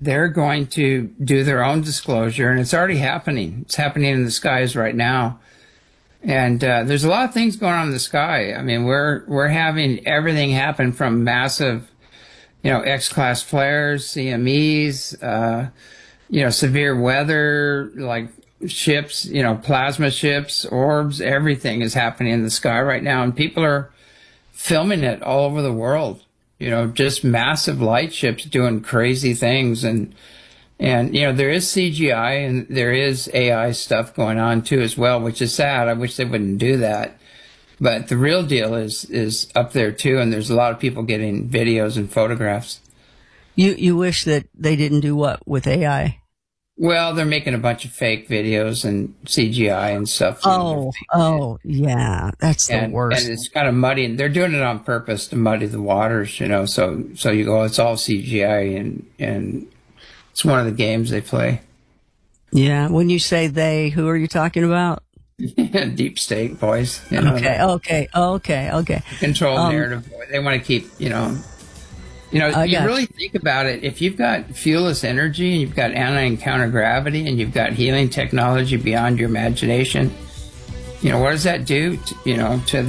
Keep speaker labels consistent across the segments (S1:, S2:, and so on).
S1: they're going to do their own disclosure, and it's already happening. It's happening in the skies right now. And there's a lot of things going on in the sky. I mean, we're having everything happen from massive, X-class flares, CMEs, severe weather, like ships, plasma ships, orbs, everything is happening in the sky right now. And people are filming it all over the world, just massive light ships doing crazy things. And there is CGI and there is AI stuff going on too as well, which is sad. I wish they wouldn't do that. But the real deal is up there too, and there's a lot of people getting videos and photographs.
S2: You wish that they didn't do what with AI?
S1: Well, they're making a bunch of fake videos and CGI and stuff.
S2: Yeah, that's the worst.
S1: And it's kind of muddy, and they're doing it on purpose to muddy the waters, So you go, it's all CGI, and it's one of the games they play.
S2: Yeah. When you say they, who are you talking about?
S1: Deep state boys.
S2: Okay.
S1: Control narrative. They want to keep, you really think about it. If you've got fuelless energy and you've got anti and counter-gravity and you've got healing technology beyond your imagination, what does that do to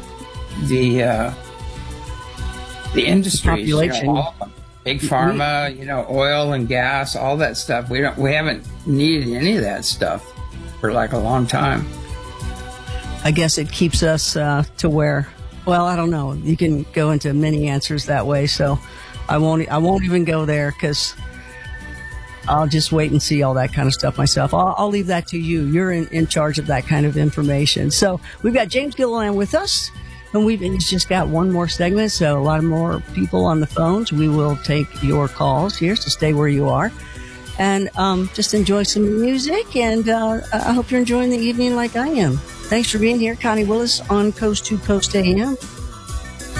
S1: the industries?
S2: Population.
S1: All of them. Big pharma, oil and gas, all that stuff. We haven't needed any of that stuff for like a long time.
S2: I guess it keeps us to where, well, I don't know. You can go into many answers that way, so I won't even go there because I'll just wait and see all that kind of stuff myself. I'll leave that to you. You're in charge of that kind of information. So we've got James Gilliland with us. And we've just got one more segment, so a lot more people on the phones. We will take your calls here, so stay where you are. And just enjoy some music, and I hope you're enjoying the evening like I am. Thanks for being here. Connie Willis on Coast to Coast AM.